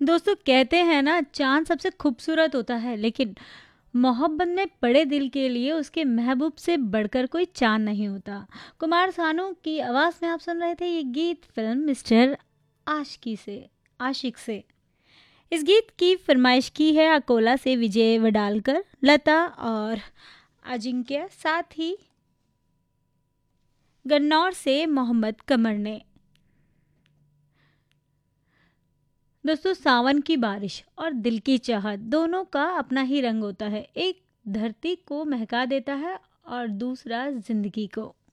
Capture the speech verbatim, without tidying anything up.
दोस्तों कहते हैं ना, चाँद सबसे खूबसूरत होता है, लेकिन मोहब्बत में पड़े दिल के लिए उसके महबूब से बढ़कर कोई चाँद नहीं होता। कुमार सानू की आवाज़ में आप सुन रहे थे ये गीत फ़िल्म मिस्टर आशिकी से आशिक से। इस गीत की फरमाइश की है अकोला से विजय वडालकर, लता और अजिंक्य, साथ ही गन्नौर से मोहम्मद कमर ने। दोस्तों, सावन की बारिश और दिल की चाहत दोनों का अपना ही रंग होता है। एक धरती को महका देता है और दूसरा जिंदगी को।